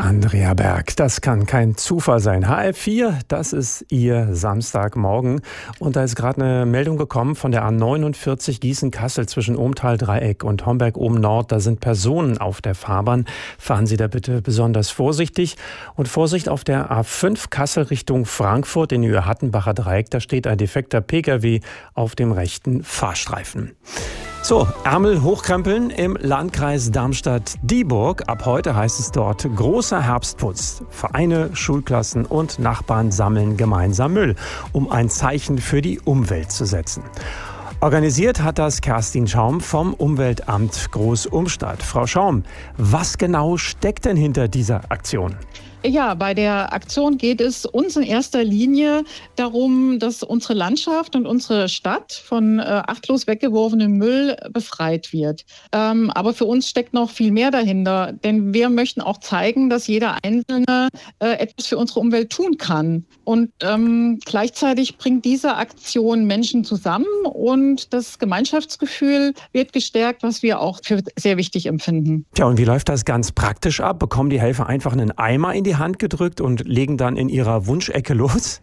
Andrea Berg, das kann kein Zufall sein. HR4, das ist Ihr Samstagmorgen. Und da ist gerade eine Meldung gekommen von der A49 Gießen-Kassel zwischen Ohmtal-Dreieck und Homberg-Oben-Nord. Da sind Personen auf der Fahrbahn. Fahren Sie da bitte besonders vorsichtig. Und Vorsicht auf der A5 Kassel Richtung Frankfurt in Hattenbacher Dreieck. Da steht ein defekter Pkw auf dem rechten Fahrstreifen. So, Ärmel hochkrempeln im Landkreis Darmstadt-Dieburg. Ab heute heißt es dort großer Herbstputz. Vereine, Schulklassen und Nachbarn sammeln gemeinsam Müll, um ein Zeichen für die Umwelt zu setzen. Organisiert hat das Kerstin Schaum vom Umweltamt Groß-Umstadt. Frau Schaum, was genau steckt denn hinter dieser Aktion? Ja, bei der Aktion geht es uns in erster Linie darum, dass unsere Landschaft und unsere Stadt von achtlos weggeworfenem Müll befreit wird. Aber für uns steckt noch viel mehr dahinter, denn wir möchten auch zeigen, dass jeder Einzelne etwas für unsere Umwelt tun kann. Und gleichzeitig bringt diese Aktion Menschen zusammen und das Gemeinschaftsgefühl wird gestärkt, was wir auch für sehr wichtig empfinden. Tja, und wie läuft das ganz praktisch ab? Bekommen die Helfer einfach einen Eimer in die Hand gedrückt und legen dann in ihrer Wunschecke los?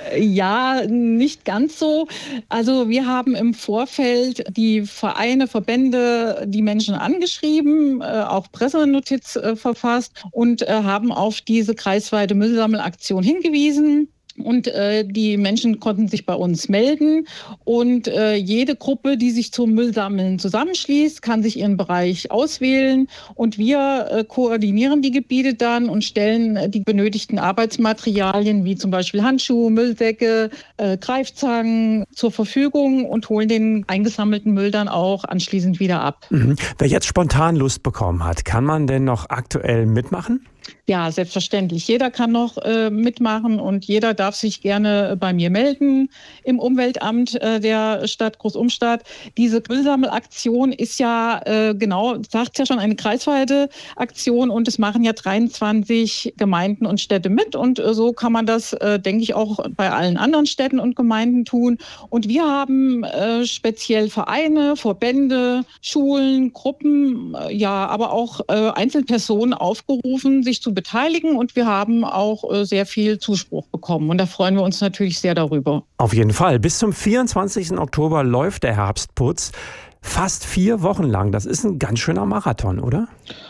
Ja, nicht ganz so. Also wir haben im Vorfeld die Vereine, Verbände, die Menschen angeschrieben, auch Pressenotiz verfasst und haben auf diese kreisweite Müllsammelaktion hingewiesen. Und die Menschen konnten sich bei uns melden und jede Gruppe, die sich zum Müllsammeln zusammenschließt, kann sich ihren Bereich auswählen und wir koordinieren die Gebiete dann und stellen die benötigten Arbeitsmaterialien wie zum Beispiel Handschuhe, Müllsäcke, Greifzangen zur Verfügung und holen den eingesammelten Müll dann auch anschließend wieder ab. Mhm. Wer jetzt spontan Lust bekommen hat, kann man denn noch aktuell mitmachen? Ja, selbstverständlich. Jeder kann noch mitmachen und jeder darf sich gerne bei mir melden im Umweltamt der Stadt Groß-Umstadt. Diese Müllsammelaktion ist ja genau, sagt ja schon, eine kreisweite Aktion und es machen ja 23 Gemeinden und Städte mit und so kann man das, denke ich, auch bei allen anderen Städten und Gemeinden tun. Und wir haben speziell Vereine, Verbände, Schulen, Gruppen, ja, aber auch Einzelpersonen aufgerufen, sich zu beteiligen und wir haben auch sehr viel Zuspruch bekommen und da freuen wir uns natürlich sehr darüber. Auf jeden Fall. Bis zum 24. Oktober läuft der Herbstputz. Fast 4 Wochen lang. Das ist ein ganz schöner Marathon, oder?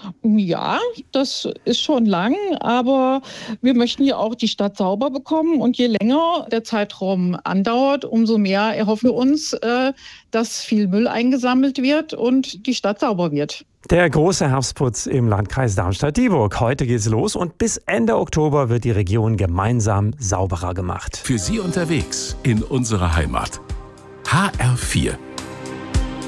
Ja, das ist schon lang, aber wir möchten ja auch die Stadt sauber bekommen und je länger der Zeitraum andauert, umso mehr erhoffen wir uns, dass viel Müll eingesammelt wird und die Stadt sauber wird. Der große Herbstputz im Landkreis Darmstadt-Dieburg. Heute geht's los und bis Ende Oktober wird die Region gemeinsam sauberer gemacht. Für Sie unterwegs in unserer Heimat. HR4